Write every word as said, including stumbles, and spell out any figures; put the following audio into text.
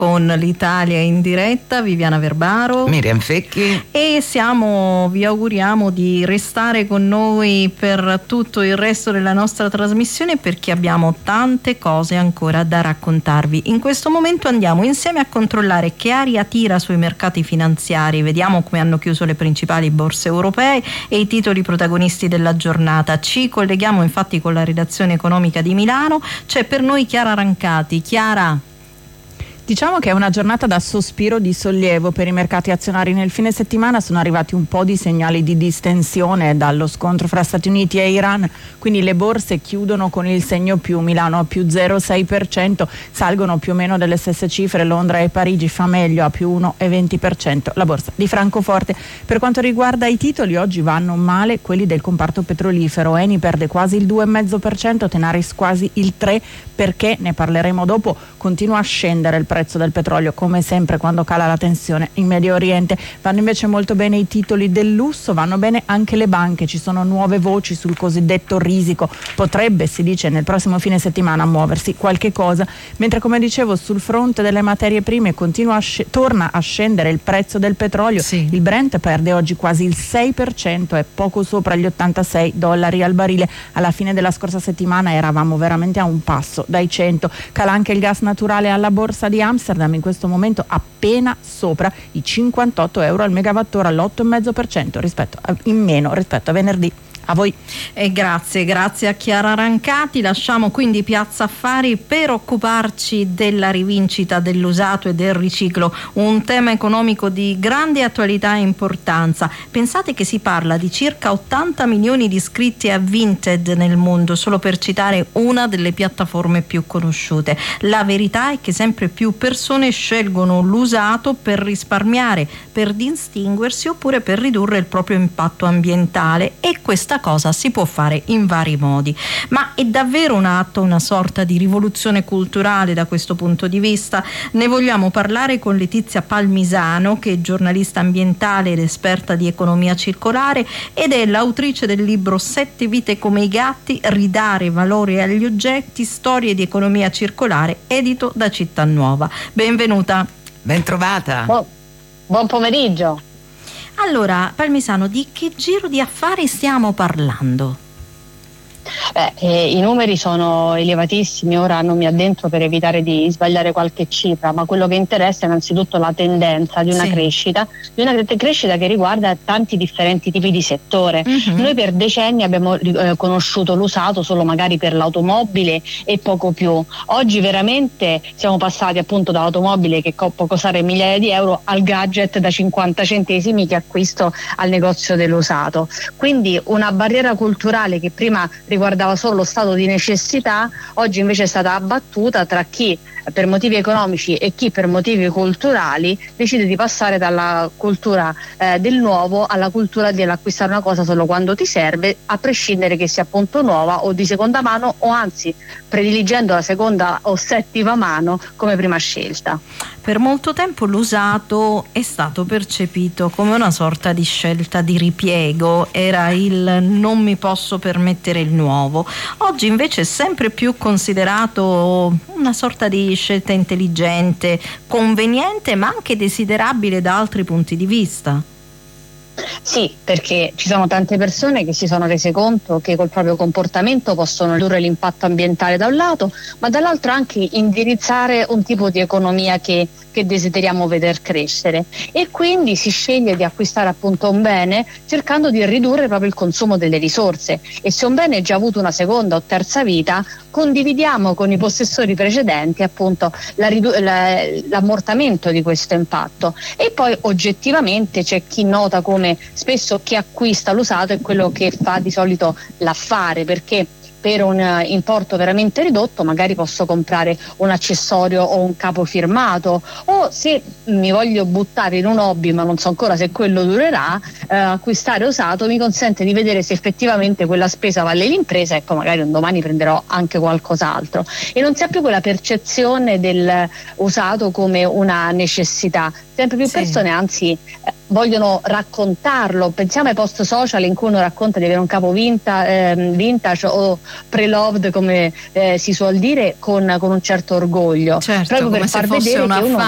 Con l'Italia in diretta, Viviana Verbaro, Miriam Fecchi, e siamo, vi auguriamo di restare con noi per tutto il resto della nostra trasmissione, perché abbiamo tante cose ancora da raccontarvi. In questo momento andiamo insieme a controllare che aria tira sui mercati finanziari, vediamo come hanno chiuso le principali borse europee e i titoli protagonisti della giornata. Ci colleghiamo infatti con la redazione economica di Milano, c'è per noi Chiara Rancati. Chiara. Diciamo che è una giornata da sospiro di sollievo per i mercati azionari. Nel fine settimana sono arrivati un po' di segnali di distensione dallo scontro fra Stati Uniti e Iran, quindi le borse chiudono con il segno più. Milano a più zero virgola sei per cento, salgono più o meno delle stesse cifre Londra e Parigi, fa meglio a più uno virgola venti per cento la borsa di Francoforte. Per quanto riguarda i titoli, oggi vanno male quelli del comparto petrolifero. Eni perde quasi il due virgola cinque per cento, Tenaris quasi il tre per cento, perché, ne parleremo dopo, continua a scendere il prezzo del petrolio, come sempre quando cala la tensione in Medio Oriente. Vanno invece molto bene i titoli del lusso, vanno bene anche le banche, ci sono nuove voci sul cosiddetto risico, potrebbe, si dice, nel prossimo fine settimana muoversi qualche cosa, mentre, come dicevo, sul fronte delle materie prime continua a sc- torna a scendere il prezzo del petrolio. Sì. Il Brent perde oggi quasi il sei per cento, è poco sopra gli ottantasei dollari al barile. Alla fine della scorsa settimana eravamo veramente a un passo dai cento. Cala anche il gas naturale alla borsa di Amsterdam, in questo momento appena sopra i cinquantotto euro al megawattora, all'otto virgola cinque per cento rispetto a, in meno rispetto a venerdì. A voi. E grazie, grazie a Chiara Rancati. Lasciamo quindi Piazza Affari per occuparci della rivincita dell'usato e del riciclo, un tema economico di grande attualità e importanza. Pensate che si parla di circa ottanta milioni di iscritti a Vinted nel mondo, solo per citare una delle piattaforme più conosciute. La verità è che sempre più persone scelgono l'usato per risparmiare, per distinguersi oppure per ridurre il proprio impatto ambientale, e questa cosa si può fare in vari modi. Ma è davvero un atto, una sorta di rivoluzione culturale da questo punto di vista? Ne vogliamo parlare con Letizia Palmisano, che è giornalista ambientale ed esperta di economia circolare ed è l'autrice del libro Sette vite come i gatti, ridare valore agli oggetti, storie di economia circolare, edito da Città Nuova. Benvenuta. Ben trovata. Buon, buon pomeriggio. Allora, Palmisano, di che giro di affari stiamo parlando? Beh, eh, i numeri sono elevatissimi, ora non mi addentro per evitare di sbagliare qualche cifra, ma quello che interessa è innanzitutto la tendenza di una Sì. crescita, di una crescita che riguarda tanti differenti tipi di settore. Mm-hmm. Noi per decenni abbiamo eh, conosciuto l'usato solo magari per l'automobile e poco più. Oggi veramente siamo passati appunto dall'automobile che può costare migliaia di euro al gadget da cinquanta centesimi che acquisto al negozio dell'usato. Quindi una barriera culturale che prima riguardava solo lo stato di necessità, oggi invece è stata abbattuta tra chi per motivi economici e chi per motivi culturali decide di passare dalla cultura eh, del nuovo alla cultura dell'acquistare una cosa solo quando ti serve, a prescindere che sia appunto nuova o di seconda mano, o anzi prediligendo la seconda o settima mano come prima scelta. Per molto tempo l'usato è stato percepito come una sorta di scelta di ripiego, era il non mi posso permettere il nuovo. Oggi invece è sempre più considerato una sorta di scelta intelligente, conveniente, ma anche desiderabile da altri punti di vista. Sì, perché ci sono tante persone che si sono rese conto che col proprio comportamento possono ridurre l'impatto ambientale da un lato, ma dall'altro anche indirizzare un tipo di economia che, che desideriamo veder crescere, e quindi si sceglie di acquistare appunto un bene cercando di ridurre proprio il consumo delle risorse, e se un bene ha già avuto una seconda o terza vita condividiamo con i possessori precedenti appunto la ridu- la, l'ammortamento di questo impatto. E poi oggettivamente c'è chi nota come spesso chi acquista l'usato è quello che fa di solito l'affare, perché per un importo veramente ridotto magari posso comprare un accessorio o un capo firmato, o se mi voglio buttare in un hobby ma non so ancora se quello durerà, eh, acquistare usato mi consente di vedere se effettivamente quella spesa vale l'impresa, ecco magari un domani prenderò anche qualcos'altro, e non si ha più quella percezione del usato come una necessità. Sempre più Sì. persone anzi eh, vogliono raccontarlo. Pensiamo ai post social in cui uno racconta di avere un capo vinta, eh, vintage o pre-loved come eh, si suol dire, con, con un certo orgoglio, Certo, proprio come per se far fosse vedere un che uno